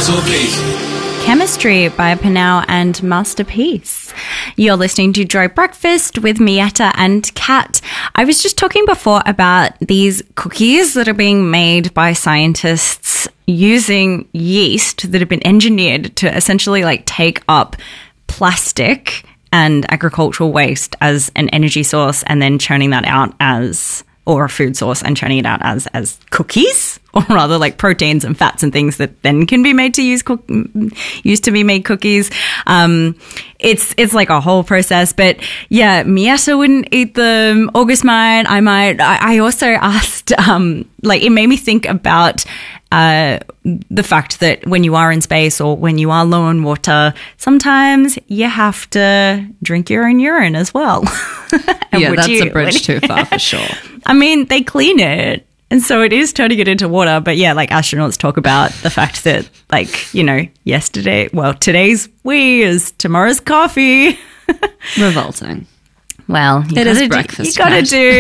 Chemistry by Panau and Masterpiece. You're listening to Joy Breakfast with Mietta and Kat. I was just talking before about these cookies that are being made by scientists using yeast that have been engineered to essentially like take up plastic and agricultural waste as an energy source and then churning that out as, or a food source and churning it out as cookies, or rather like proteins and fats and things that then can be made to used to be made cookies. It's like a whole process, but yeah, Mietta wouldn't eat them. August might, I might. I also asked, like it made me think about the fact that when you are in space or when you are low on water, sometimes you have to drink your own urine as well. Yeah, that's a bridge too far for sure. I mean, they clean it. And so it is turning it into water. But yeah, like astronauts talk about the fact that like, you know, today's wee is tomorrow's coffee. Revolting. Well, it is breakfast. You gotta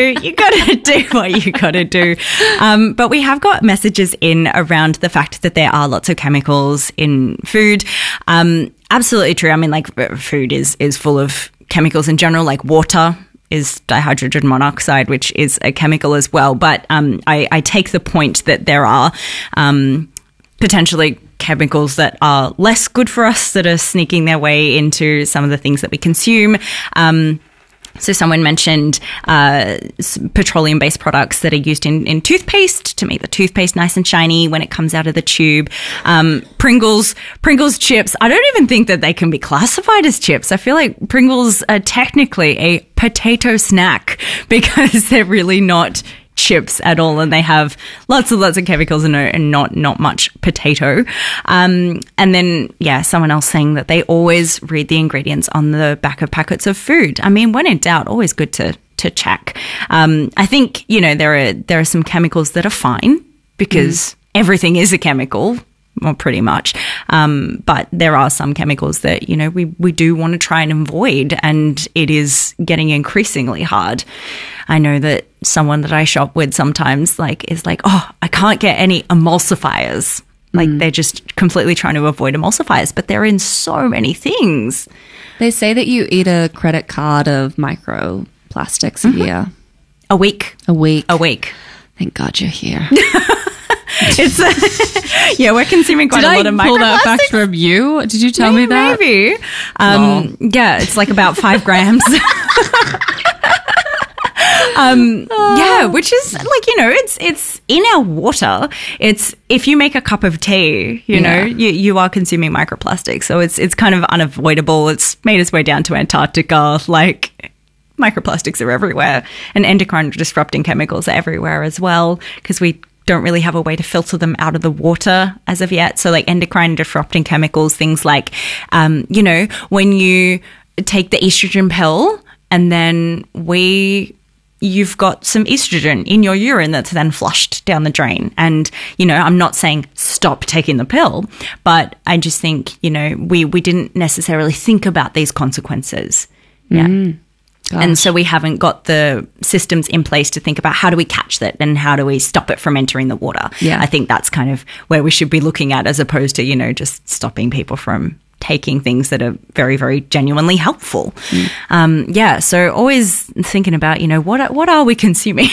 do what you gotta do. But we have got messages in around the fact that there are lots of chemicals in food. Absolutely true. I mean, like food is full of chemicals in general, like water is dihydrogen monoxide, which is a chemical as well. But I take the point that there are potentially chemicals that are less good for us that are sneaking their way into some of the things that we consume. So someone mentioned petroleum-based products that are used in toothpaste to make the toothpaste nice and shiny when it comes out of the tube. Pringles chips. I don't even think that they can be classified as chips. I feel like Pringles are technically a potato snack because they're really not chips at all, and they have lots of chemicals and not much potato. And then, yeah, someone else saying that they always read the ingredients on the back of packets of food. I mean, when in doubt, always good to check. I think, you know, there are some chemicals that are fine because everything is a chemical. Well, pretty much. But there are some chemicals that, you know, we do want to try and avoid, and it is getting increasingly hard. I know that someone that I shop with sometimes is like, oh, I can't get any emulsifiers. Like they're just completely trying to avoid emulsifiers, but they're in so many things. They say that you eat a credit card of microplastics a year. A week. Thank God you're here. It's yeah, we're consuming quite a lot of microplastics. Did I pull that fact from you? Did you tell me that? Maybe. Yeah, it's like about 5 grams. Yeah, which is like, you know, it's in our water. It's if you make a cup of tea, you know, you are consuming microplastics. So it's kind of unavoidable. It's made its way down to Antarctica. Like microplastics are everywhere, and endocrine disrupting chemicals are everywhere as well because we don't really have a way to filter them out of the water as of yet. So like endocrine disrupting chemicals, things like, you know, when you take the estrogen pill and then you've got some estrogen in your urine that's then flushed down the drain. And, you know, I'm not saying stop taking the pill, but I just think, you know, we didn't necessarily think about these consequences. Yeah. Gosh. And so we haven't got the systems in place to think about how do we catch that and how do we stop it from entering the water. Yeah. I think that's kind of where we should be looking at, as opposed to, you know, just stopping people from taking things that are very, very genuinely helpful. Yeah, so always thinking about, you know, what are we consuming?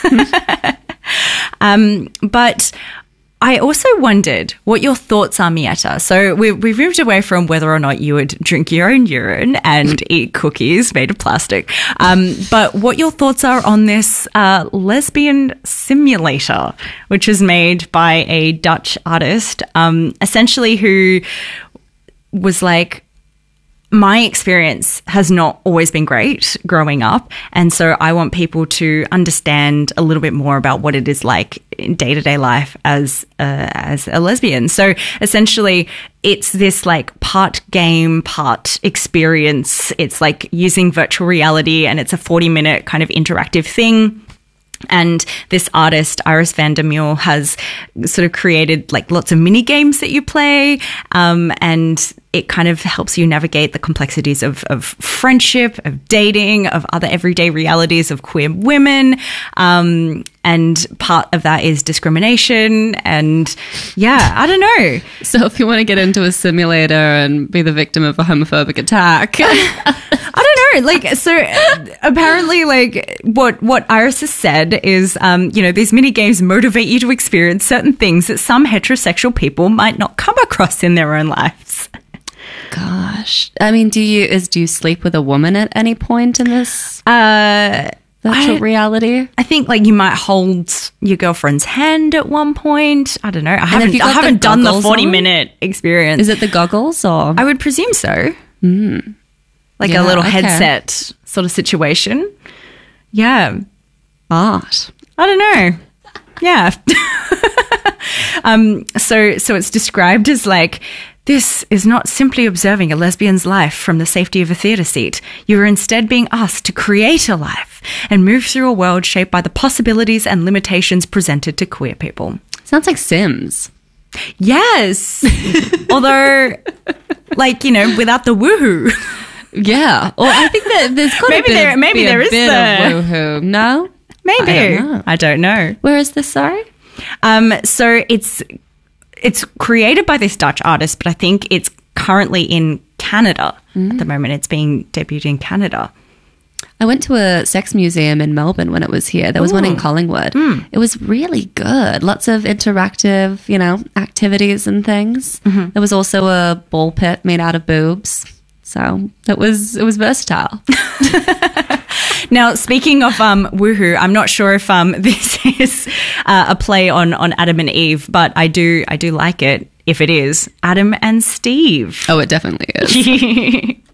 But I also wondered what your thoughts are, Mietta. So we've moved away from whether or not you would drink your own urine and eat cookies made of plastic. But what your thoughts are on this lesbian simulator, which is made by a Dutch artist, essentially who was like, my experience has not always been great growing up, and so I want people to understand a little bit more about what it is like in day-to-day life as a lesbian. So essentially, it's this like part game, part experience. It's like using virtual reality, and it's a 40-minute kind of interactive thing. And this artist, Iris van der Meulen, has sort of created like lots of mini games that you play, and it kind of helps you navigate the complexities of friendship, of dating, of other everyday realities of queer women. And part of that is discrimination. And yeah, I don't know. So if you want to get into a simulator and be the victim of a homophobic attack. I don't know. Like, so apparently, like, what Iris has said is, these mini games motivate you to experience certain things that some heterosexual people might not come across in their own lives. Gosh. I mean, do you sleep with a woman at any point in this virtual reality? I think like you might hold your girlfriend's hand at one point. I don't know. I haven't done the 40-minute experience. Is it the goggles or? I would presume so. Like a little headset sort of situation. Yeah. Art. I don't know. Yeah. So it's described as like, this is not simply observing a lesbian's life from the safety of a theatre seat. You are instead being asked to create a life and move through a world shaped by the possibilities and limitations presented to queer people. Sounds like Sims. Yes. Although, like, without the woohoo. Yeah. Or I think that there's got maybe there is bit of woohoo. No? Maybe. I don't know. Where is this, sorry? So it's created by this Dutch artist, but I think it's currently in Canada at the moment. It's being debuted in Canada. I went to a sex museum in Melbourne when it was here. There was one in Collingwood. It was really good. Lots of interactive, activities and things. There was also a ball pit made out of boobs. So it was versatile. Now, speaking of woohoo, I'm not sure if this is a play on Adam and Eve, but I do like it if it is Adam and Steve. Oh, it definitely is.